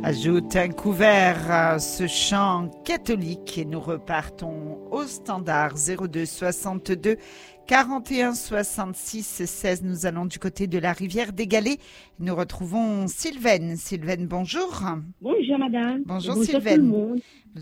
ajoute un couvert à ce chant catholique et nous repartons au standard 02 62 41 66 16. Nous allons du côté de la rivière des Galets. Nous retrouvons Sylvaine. Sylvaine, bonjour. Bonjour madame. Bonjour Bonjour Sylvaine. tout le monde.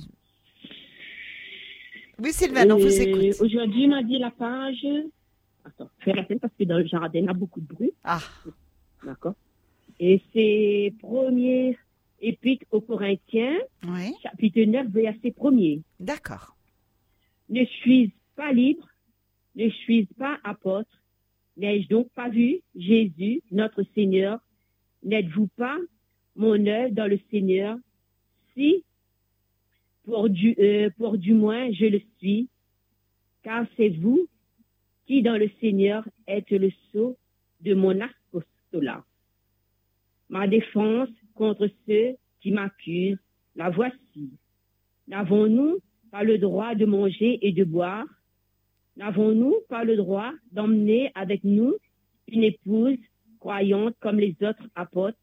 Oui Sylvaine, on vous écoute. Aujourd'hui, on a dit la page... Attends, fais la peine parce que dans le jardin, il y a beaucoup de bruit. Ah. D'accord. Et c'est premier épître aux Corinthiens, Oui. chapitre 9, verset 1er. D'accord. Ne suis-je pas libre, ne suis-je pas apôtre, n'ai-je donc pas vu Jésus, notre Seigneur? N'êtes-vous pas mon œuvre dans le Seigneur? Si, pour du moins, je le suis, car c'est vous qui, dans le Seigneur, êtes le sceau de mon apostolat. Ma défense contre ceux qui m'accusent, la voici. N'avons-nous pas le droit de manger et de boire? N'avons-nous pas le droit d'emmener avec nous une épouse croyante comme les autres apôtres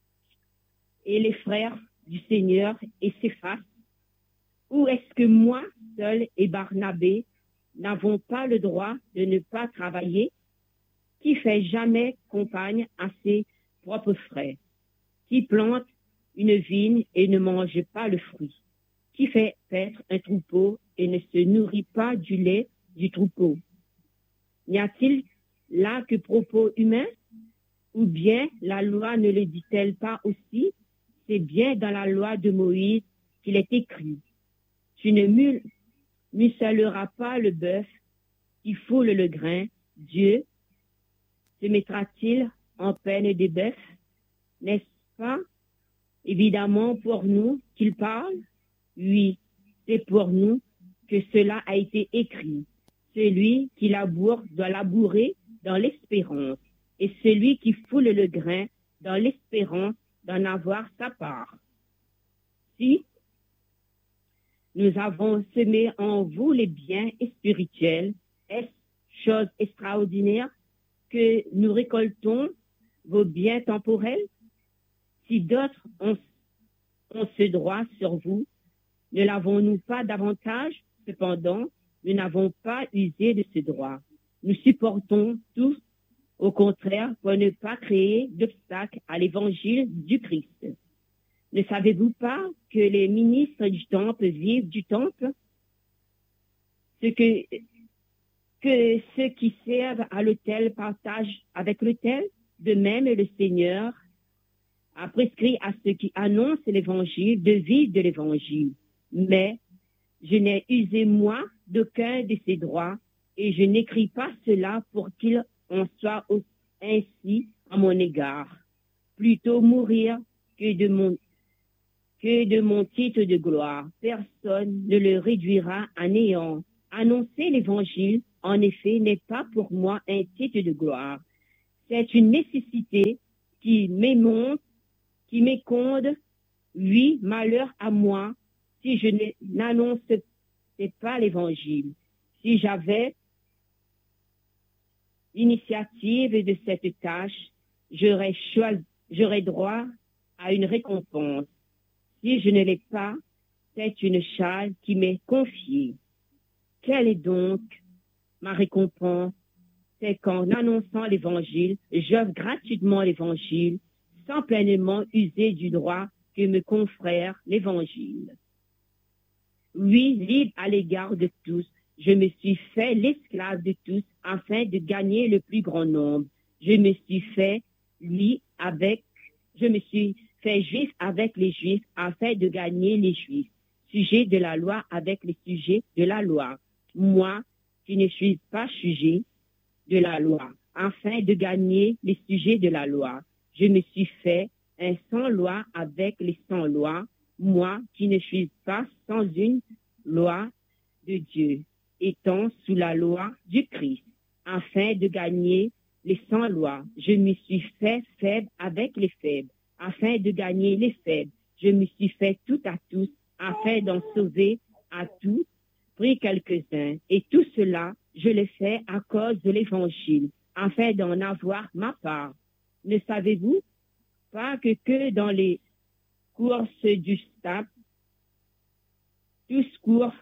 et les frères du Seigneur et Céphas? Ou est-ce que moi, seul et Barnabé, n'avons pas le droit de ne pas travailler? Qui fait jamais compagne à ses propres frères? Qui plante une vigne et ne mange pas le fruit? Qui fait paître un troupeau et ne se nourrit pas du lait du troupeau? N'y a-t-il là que propos humains? Ou bien la loi ne le dit-elle pas aussi? C'est bien dans la loi de Moïse qu'il est écrit: tu ne muselleras pas le bœuf qui foule le grain. Dieu se mettra-t-il en peine des bœufs? N'est-ce pas évidemment pour nous qu'il parle? Oui, c'est pour nous que cela a été écrit. Celui qui laboure doit labourer dans l'espérance, et celui qui foule le grain dans l'espérance d'en avoir sa part. Si nous avons semé en vous les biens spirituels, est-ce chose extraordinaire que nous récoltons vos biens temporels? Si d'autres ont ce droit sur vous, ne l'avons-nous pas davantage? Cependant, nous n'avons pas usé de ce droit. Nous supportons tous, au contraire, pour ne pas créer d'obstacle à l'évangile du Christ. Ne savez-vous pas que les ministres du temple vivent du temple? Que ceux qui servent à l'autel partagent avec l'autel? De même, le Seigneur a prescrit à ceux qui annoncent l'évangile de vivre de l'évangile. Mais je n'ai usé, moi, d'aucun de ces droits, et je n'écris pas cela pour qu'il en soit ainsi à mon égard. Plutôt mourir que de mon titre de gloire. Personne ne le réduira à néant. Annoncer l'évangile, en effet, n'est pas pour moi un titre de gloire. C'est une nécessité qui m'éconde. Oui, malheur à moi si je n'annonçais pas l'évangile. Si j'avais l'initiative de cette tâche, j'aurais droit à une récompense. Si je ne l'ai pas, c'est une charge qui m'est confiée. Quelle est donc ma récompense? C'est qu'en annonçant l'évangile, j'offre gratuitement l'évangile, sans pleinement user du droit que me confère l'évangile. Oui, libre à l'égard de tous, je me suis fait l'esclave de tous afin de gagner le plus grand nombre. Je me suis fait juif avec les juifs afin de gagner les juifs. Sujet de la loi avec les sujets de la loi. Moi, qui ne suis pas sujet de la loi, afin de gagner les sujets de la loi. Je me suis fait un sans loi avec les sans lois, moi qui ne suis pas sans une loi de Dieu, étant sous la loi du Christ, afin de gagner les sans lois. Je me suis fait faible avec les faibles, afin de gagner les faibles. Je me suis fait tout à tous, afin d'en sauver à tous, pris quelques-uns. Et tout cela, je l'ai fait à cause de l'évangile, afin d'en avoir ma part. Ne savez-vous pas que dans les courses du stade, tous courent.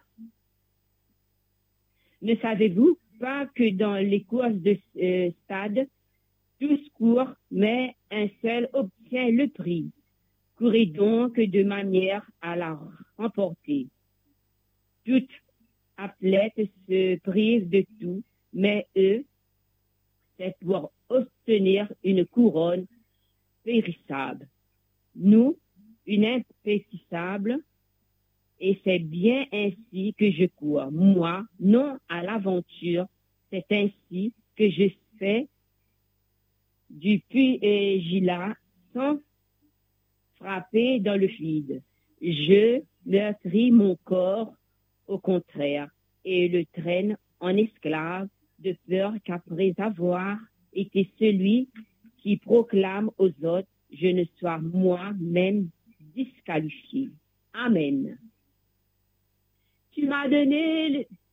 Ne savez-vous pas que dans les courses de stade, tous courent, mais un seul obtient le prix. Courez donc de manière à la remporter. Toutes athlètes se privent de tout, mais eux, c'est pour obtenir une couronne périssable. Nous, une impétissable, et c'est bien ainsi que je cours. Moi, non à l'aventure, c'est ainsi que je fais du pugilat sans frapper dans le vide. Je meurtris mon corps au contraire et le traîne en esclave de peur qu'après avoir été celui qui proclame aux autres, je ne sois moi-même disqualifié. Amen. Tu m'as donné